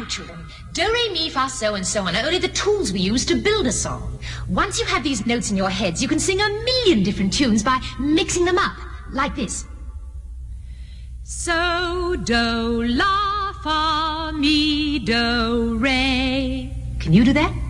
children. Do, re, mi, fa, so, and so on are only the tools we use to build a song. Once you have these notes in your heads, you can sing a million different tunes by mixing them up, like this. So, do, la, fa, mi, do, re. Can you do that?